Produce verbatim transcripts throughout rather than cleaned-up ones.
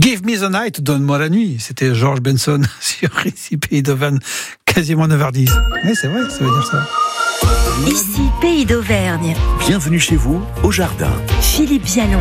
Give me the night, donne-moi la nuit. C'était George Benson sur Ici Pays d'Auvergne, quasiment neuf heures dix. Oui, c'est vrai, ça veut dire ça. Ici Pays d'Auvergne. Bienvenue chez vous, au jardin. Philippe Vialon.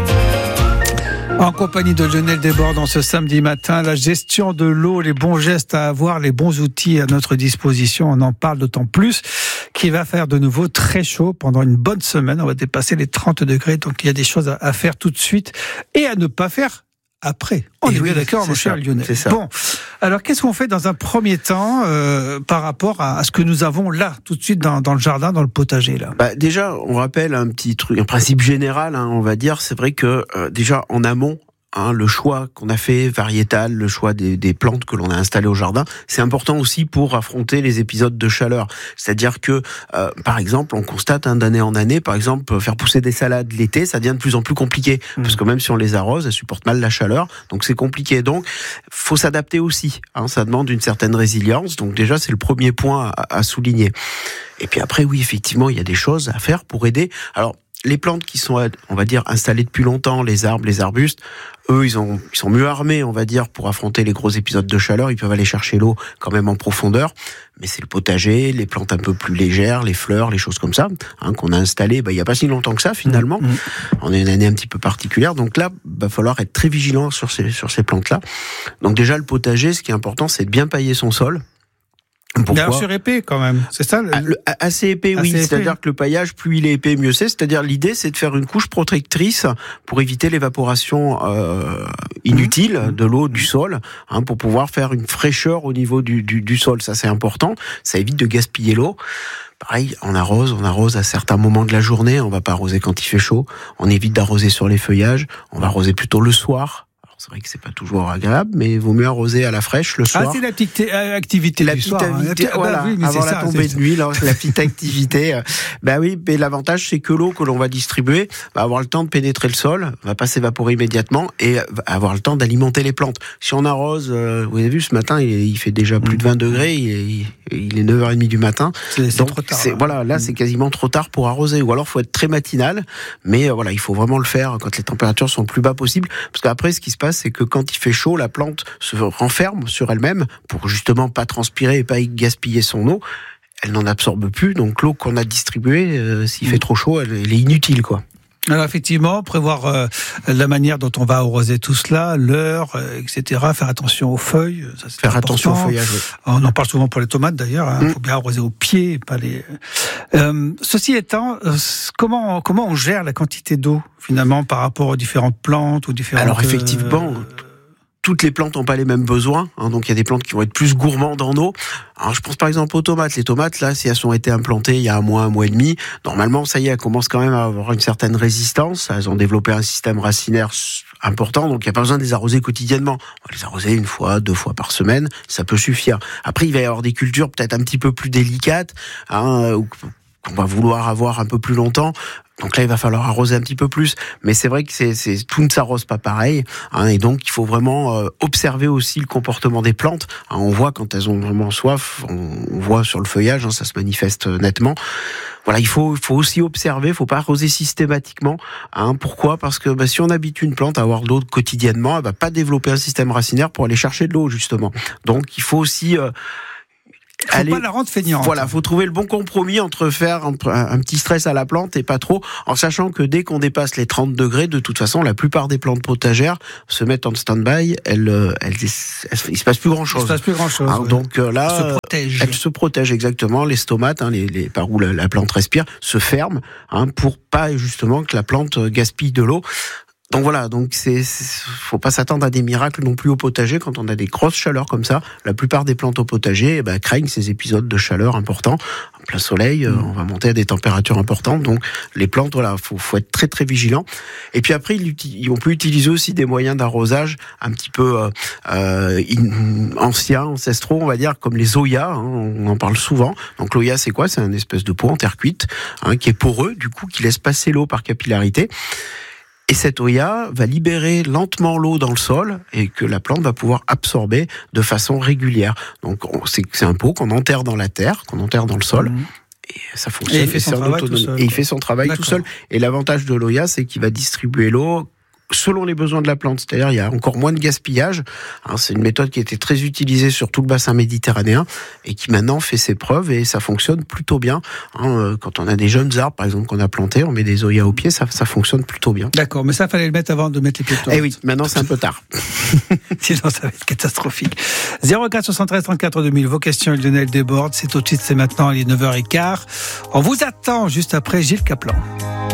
En compagnie de Lionel Desbordes, dans ce samedi matin, la gestion de l'eau, les bons gestes à avoir, les bons outils à notre disposition. On en parle d'autant plus qu'il va faire de nouveau très chaud pendant une bonne semaine. On va dépasser les trente degrés, donc il y a des choses à faire tout de suite et à ne pas faire après. On et est oui, bien d'accord, mon cher ça, Lionel. C'est ça. Bon, alors qu'est-ce qu'on fait dans un premier temps euh, par rapport à, à ce que nous avons là, tout de suite dans, dans le jardin, dans le potager là? Bah, déjà, on rappelle un petit truc, un principe général, hein, on va dire, c'est vrai que euh, déjà en amont, Hein, le choix qu'on a fait variétal, le choix des, des plantes que l'on a installées au jardin, c'est important aussi pour affronter les épisodes de chaleur. C'est-à-dire que, euh, par exemple, on constate hein, d'année en année, par exemple, faire pousser des salades l'été, ça devient de plus en plus compliqué, mmh. parce que même si on les arrose, elles supportent mal la chaleur, donc c'est compliqué. Donc, faut s'adapter aussi. Hein, ça demande une certaine résilience. Donc déjà, c'est le premier point à, à souligner. Et puis après, oui, effectivement, il y a des choses à faire pour aider. Alors, les plantes qui sont, on va dire, installées depuis longtemps, les arbres, les arbustes, eux, ils, ont, ils sont mieux armés, on va dire, pour affronter les gros épisodes de chaleur. Ils peuvent aller chercher l'eau quand même en profondeur. Mais c'est le potager, les plantes un peu plus légères, les fleurs, les choses comme ça, hein, qu'on a installées bah, il n'y a pas si longtemps que ça, finalement. Mmh. On a une année un petit peu particulière. Donc là, il va falloir être très vigilant sur ces, sur ces plantes-là. Donc déjà, le potager, ce qui est important, c'est de bien pailler son sol. D'ailleurs sur épais quand même, c'est ça le... le, Assez épais, oui. Assez c'est-à-dire épais. Que le paillage, plus il est épais, mieux c'est. C'est-à-dire l'idée, c'est de faire une couche protectrice pour éviter l'évaporation euh, inutile mmh. de l'eau du sol, hein, pour pouvoir faire une fraîcheur au niveau du, du, du sol. Ça, c'est important. Ça évite de gaspiller l'eau. Pareil, on arrose, on arrose à certains moments de la journée. On va pas arroser quand il fait chaud. On évite d'arroser sur les feuillages. On va arroser plutôt le soir. C'est vrai que c'est pas toujours agréable, mais il vaut mieux arroser à la fraîche le soir. Ah, c'est la petite activité la du petite soir. Activité, hein. Voilà, oui, avant la ça, tombée de nuit, là, la petite activité. Ben oui, mais l'avantage, c'est que l'eau que l'on va distribuer va avoir le temps de pénétrer le sol, va pas s'évaporer immédiatement et va avoir le temps d'alimenter les plantes. Si on arrose, euh, vous avez vu, ce matin, il, il fait déjà plus de vingt degrés, il, il est neuf heures trente du matin. C'est, c'est Donc, trop tard. C'est, voilà, là, mmh. c'est quasiment trop tard pour arroser. Ou alors, faut être très matinal, mais euh, voilà, il faut vraiment le faire quand les températures sont le plus bas possible. Parce qu'après, ce qui se passe, c'est que quand il fait chaud, la plante se renferme sur elle-même pour justement pas transpirer et pas y gaspiller son eau. Elle n'en absorbe plus, donc l'eau qu'on a distribuée, euh, s'il mmh. fait trop chaud, elle, elle est inutile, quoi. Alors effectivement, prévoir euh, la manière dont on va arroser tout cela, l'heure, euh, et cetera. Faire attention aux feuilles. Ça, c'est faire important. attention aux feuillages. Oui. On en parle souvent pour les tomates d'ailleurs. Il hein. mmh. faut bien arroser aux pieds, pas les. Euh, ceci étant, euh, comment comment on gère la quantité d'eau finalement par rapport aux différentes plantes ou différentes. Alors effectivement. Euh, Toutes les plantes n'ont pas les mêmes besoins, hein, donc il y a des plantes qui vont être plus gourmandes en eau. Alors je pense par exemple aux tomates. Les tomates, là, si elles ont été implantées il y a un mois, un mois et demi, normalement, ça y est, elles commencent quand même à avoir une certaine résistance. Elles ont développé un système racinaire important, donc il n'y a pas besoin de les arroser quotidiennement. On va les arroser une fois, deux fois par semaine, ça peut suffire. Après, il va y avoir des cultures peut-être un petit peu plus délicates, hein, ou qu'on va vouloir avoir un peu plus longtemps. Donc là, il va falloir arroser un petit peu plus. Mais c'est vrai que c'est, c'est, tout ne s'arrose pas pareil. Hein, et donc, il faut vraiment euh, observer aussi le comportement des plantes. Hein, on voit quand elles ont vraiment soif, on, on voit sur le feuillage, hein, ça se manifeste nettement. Voilà, il faut, il faut aussi observer, il ne faut pas arroser systématiquement. Hein, pourquoi ? Parce que bah, si on habitue une plante à avoir de l'eau quotidiennement, elle ne va pas développer un système racinaire pour aller chercher de l'eau, justement. Donc, il faut aussi... Euh, Faut Allez, pas la rendre feignante. Voilà, faut trouver le bon compromis entre faire un, un petit stress à la plante et pas trop, en sachant que dès qu'on dépasse les trente degrés, de toute façon, la plupart des plantes potagères se mettent en stand-by, elles, elles, elles, elles il se passe plus grand-chose. Il se passe plus grand-chose. Hein, ouais. Donc là, elles se protègent. Elles se protègent exactement. Les stomates, hein, les, les par où la, la plante respire, se ferment, hein, pour pas justement que la plante gaspille de l'eau. Donc voilà, donc c'est, c'est, faut pas s'attendre à des miracles non plus au potager quand on a des grosses chaleurs comme ça. La plupart des plantes au potager, eh ben, craignent ces épisodes de chaleur importants. En plein soleil, mmh. on va monter à des températures importantes. Donc les plantes, voilà, faut, faut être très très vigilant. Et puis après, ils, on peut utiliser aussi des moyens d'arrosage un petit peu euh, euh, anciens, ancestraux, on va dire, comme les oyas. Hein, on en parle souvent. Donc l'oya, c'est quoi ? C'est une espèce de pot en terre cuite, hein, qui est poreux, du coup, qui laisse passer l'eau par capillarité. Et cette oya va libérer lentement l'eau dans le sol et que la plante va pouvoir absorber de façon régulière. Donc c'est, c'est un pot qu'on enterre dans la terre, qu'on enterre dans le sol. Mmh. Et ça fonctionne. Et il fait son travail tout seul. Et il fait son travail tout seul. Et l'avantage de l'oya, c'est qu'il va distribuer l'eau selon les besoins de la plante. C'est-à-dire, il y a encore moins de gaspillage. Hein, c'est une méthode qui a été très utilisée sur tout le bassin méditerranéen et qui maintenant fait ses preuves et ça fonctionne plutôt bien. Hein, quand on a des jeunes arbres, par exemple, qu'on a plantés, on met des zoyas au pied, ça, ça fonctionne plutôt bien. D'accord, mais ça, fallait le mettre avant de mettre les pieds de Eh oui, maintenant c'est un peu tard. Sinon, ça va être catastrophique. zéro quatre soixante-treize trente-quatre deux mille, vos questions, Lionel Desbordes. C'est tout de suite, c'est maintenant, il est neuf heures quinze. On vous attend juste après Gilles Caplan.